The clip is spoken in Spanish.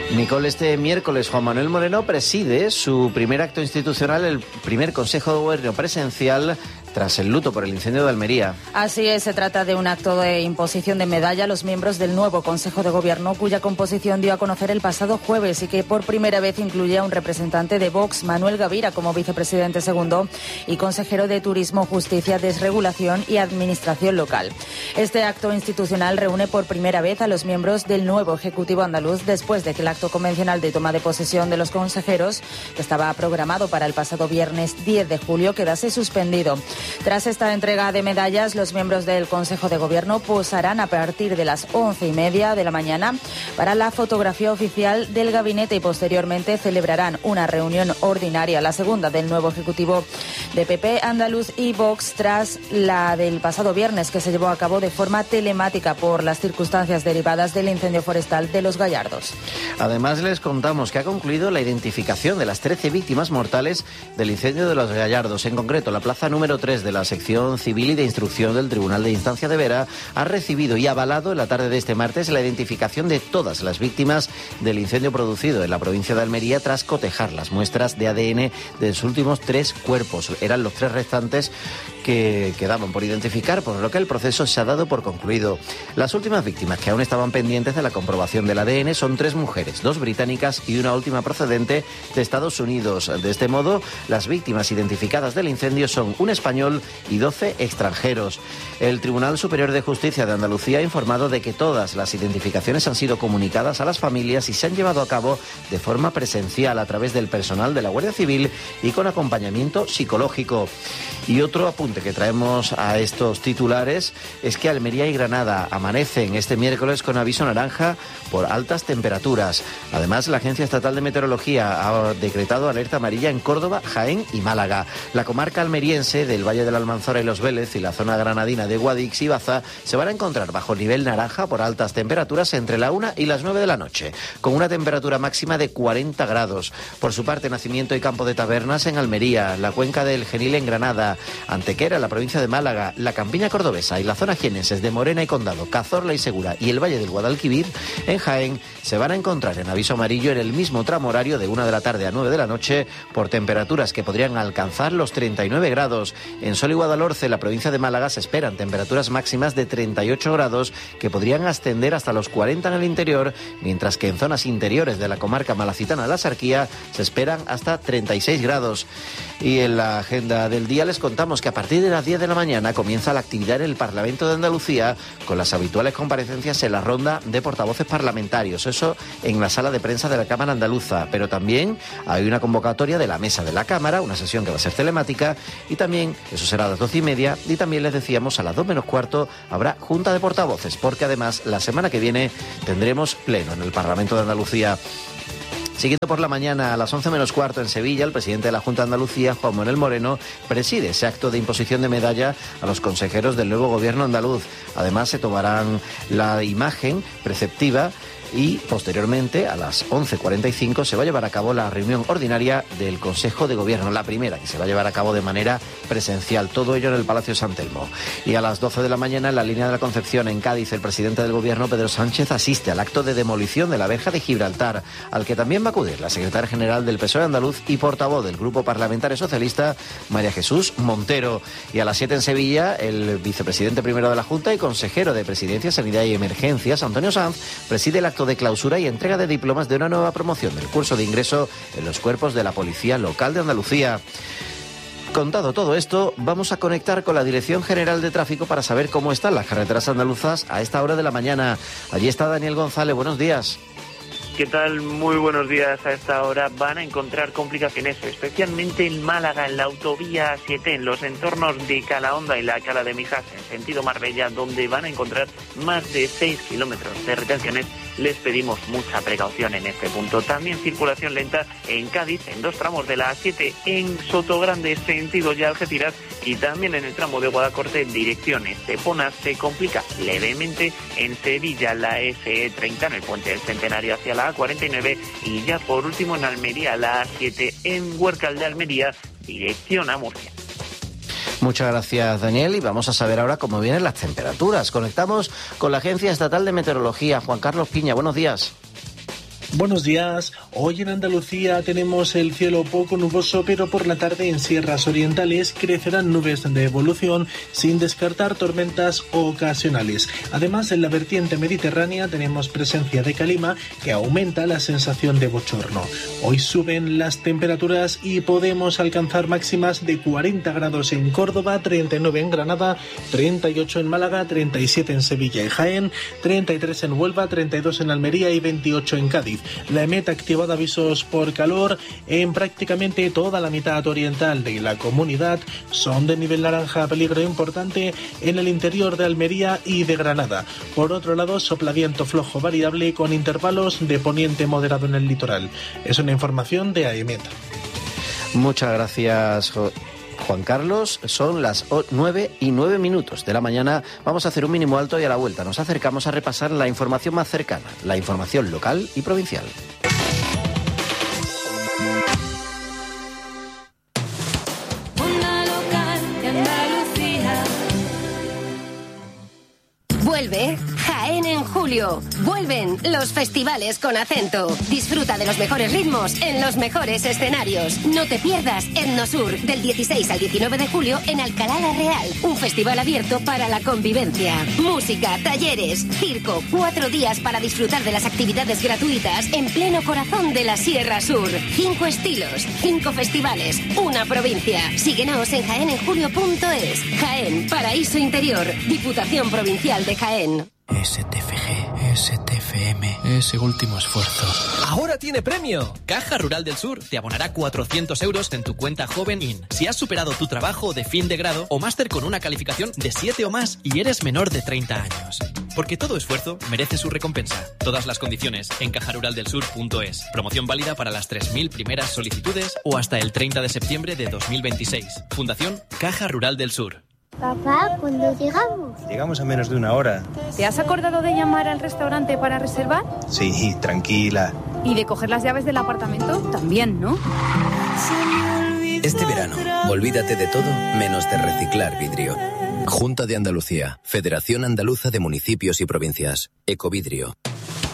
Nicole, este miércoles Juan Manuel Moreno preside su primer acto institucional, el primer Consejo de Gobierno presencial tras el luto por el incendio de Almería. Así es, se trata de un acto de imposición de medalla a los miembros del nuevo Consejo de Gobierno, cuya composición dio a conocer el pasado jueves y que por primera vez incluye a un representante de Vox, Manuel Gavira, como vicepresidente segundo y consejero de Turismo, Justicia, Desregulación y Administración Local. Este acto institucional reúne por primera vez a los miembros del nuevo Ejecutivo andaluz después de que el acto convencional de toma de posesión de los consejeros, que estaba programado para el pasado viernes 10 de julio, quedase suspendido. Tras esta entrega de medallas, los miembros del Consejo de Gobierno posarán a partir de las 11:30 de la mañana para la fotografía oficial del gabinete y posteriormente celebrarán una reunión ordinaria, la segunda del nuevo Ejecutivo de PP, Andaluz y Vox, tras la del pasado viernes, que se llevó a cabo de forma telemática por las circunstancias derivadas del incendio forestal de Los Gallardos. Además, les contamos que ha concluido la identificación de las 13 víctimas mortales del incendio de Los Gallardos. En concreto, la plaza número 3 de la sección civil y de instrucción del Tribunal de Instancia de Vera ha recibido y avalado en la tarde de este martes la identificación de todas las víctimas del incendio producido en la provincia de Almería tras cotejar las muestras de ADN de los últimos 3 cuerpos. Eran los 3 restantes que quedaban por identificar, por lo que el proceso se ha dado por concluido. Las últimas víctimas que aún estaban pendientes de la comprobación del ADN son 3 mujeres, 2 británicas y una última procedente de Estados Unidos. De este modo, las víctimas identificadas del incendio son un español y 12 extranjeros. El Tribunal Superior de Justicia de Andalucía ha informado de que todas las identificaciones han sido comunicadas a las familias y se han llevado a cabo de forma presencial a través del personal de la Guardia Civil y con acompañamiento psicológico. Y otro apunte que traemos a estos titulares es que Almería y Granada amanecen este miércoles con aviso naranja por altas temperaturas. Además, la Agencia Estatal de Meteorología ha decretado alerta amarilla en Córdoba, Jaén y Málaga. La comarca almeriense del Valle de la Almanzora y Los Vélez y la zona granadina de Guadix y Baza se van a encontrar bajo nivel naranja por altas temperaturas entre la 1 y las 9 de la noche, con una temperatura máxima de 40 grados. Por su parte, Nacimiento y Campo de Tabernas en Almería, la cuenca del Genil en Granada, Antequera, la provincia de Málaga, la Campiña cordobesa y la zona jienenses de Morena y Condado, Cazorla y Segura y el Valle del Guadalquivir en Jaén se van a encontrar en aviso amarillo en el mismo tramo horario de 1 de la tarde a 9 de la noche por temperaturas que podrían alcanzar los 39 grados. En Sol y Guadalhorce, la provincia de Málaga, se esperan temperaturas máximas de 38 grados que podrían ascender hasta los 40 en el interior, mientras que en zonas interiores de la comarca malacitana de la Sarquía se esperan hasta 36 grados. Y en la agenda del día les contamos que a partir de las 10 de la mañana comienza la actividad en el Parlamento de Andalucía con las habituales comparecencias en la ronda de portavoces parlamentarios, eso en la sala de prensa de la Cámara Andaluza, pero también hay una convocatoria de la mesa de la Cámara, una sesión que va a ser telemática y también, eso será a las 12:30 y también les decíamos a las 2 menos cuarto habrá Junta de Portavoces, porque además la semana que viene tendremos pleno en el Parlamento de Andalucía. Siguiendo por la mañana, a las 11 menos cuarto en Sevilla, el presidente de la Junta de Andalucía, Juan Manuel Moreno, preside ese acto de imposición de medalla a los consejeros del nuevo gobierno andaluz. Además, se tomarán la imagen preceptiva y posteriormente a las 11:45 se va a llevar a cabo la reunión ordinaria del Consejo de Gobierno, la primera que se va a llevar a cabo de manera presencial, todo ello en el Palacio San Telmo. Y a las 12 de la mañana en la línea de la Concepción en Cádiz, el presidente del Gobierno, Pedro Sánchez, asiste al acto de demolición de la verja de Gibraltar, al que también va a acudir la secretaria general del PSOE andaluz y portavoz del Grupo Parlamentario Socialista, María Jesús Montero. Y a las 7 en Sevilla, el vicepresidente primero de la Junta y consejero de Presidencia, Sanidad y Emergencias, Antonio Sanz, preside el acto de clausura y entrega de diplomas de una nueva promoción del curso de ingreso en los cuerpos de la Policía Local de Andalucía. Contado todo esto, vamos a conectar con la Dirección General de Tráfico para saber cómo están las carreteras andaluzas a esta hora de la mañana. Allí está Daniel González, buenos días. ¿Qué tal? Muy buenos días. A esta hora van a encontrar complicaciones, especialmente en Málaga, en la autovía 7, en los entornos de Calahonda y la Cala de Mijas, en sentido Marbella, donde van a encontrar más de 6 kilómetros de retenciones. Les pedimos mucha precaución en este punto. También circulación lenta en Cádiz, en 2 tramos de la A7, en Sotogrande, sentido ya Algeciras, y también en el tramo de Guadacorte, dirección Estepona, se complica levemente en Sevilla, la SE30, en el puente del Centenario hacia la A49, y ya por último en Almería, la A7, en Huércal de Almería, dirección a Murcia. Muchas gracias, Daniel, y vamos a saber ahora cómo vienen las temperaturas. Conectamos con la Agencia Estatal de Meteorología. Juan Carlos Piña, buenos días. Buenos días. Hoy en Andalucía tenemos el cielo poco nuboso, pero por la tarde en sierras orientales crecerán nubes de evolución sin descartar tormentas ocasionales. Además, en la vertiente mediterránea tenemos presencia de calima que aumenta la sensación de bochorno. Hoy suben las temperaturas y podemos alcanzar máximas de 40 grados en Córdoba, 39 en Granada, 38 en Málaga, 37 en Sevilla y Jaén, 33 en Huelva, 32 en Almería y 28 en Cádiz. La EMET ha activado avisos por calor en prácticamente toda la mitad oriental de la comunidad. Son de nivel naranja, peligro importante en el interior de Almería y de Granada. Por otro lado, sopla viento flojo variable con intervalos de poniente moderado en el litoral. Es una información de AEMET. Muchas gracias, Juan Carlos. Son las 9:09 de la mañana. Vamos a hacer un mínimo alto y a la vuelta nos acercamos a repasar la información más cercana, la información local y provincial. Vuelve Jaén en julio. Vuelven los festivales con acento. Disfruta de los mejores ritmos en los mejores escenarios. No te pierdas Etnosur del 16 al 19 de julio en Alcalá la Real. Un festival abierto para la convivencia. Música, talleres, circo. 4 días para disfrutar de las actividades gratuitas en pleno corazón de la Sierra Sur. 5 estilos, 5 festivales, una provincia. Síguenos en jaenenjulio.es. Jaén, Paraíso Interior. Diputación Provincial de Jaén. STFG, STFM, ese último esfuerzo. ¡Ahora tiene premio! Caja Rural del Sur te abonará 400 euros en tu cuenta Joven In si has superado tu trabajo de fin de grado o máster con una calificación de 7 o más y eres menor de 30 años. Porque todo esfuerzo merece su recompensa. Todas las condiciones en cajaruraldelsur.es. Promoción válida para las 3.000 primeras solicitudes o hasta el 30 de septiembre de 2026. Fundación Caja Rural del Sur. Papá, ¿cuándo llegamos? Llegamos a menos de una hora. ¿Te has acordado de llamar al restaurante para reservar? Sí, tranquila. ¿Y de coger las llaves del apartamento? También, ¿no? Este verano, olvídate de todo menos de reciclar vidrio. Junta de Andalucía, Federación Andaluza de Municipios y Provincias, Ecovidrio.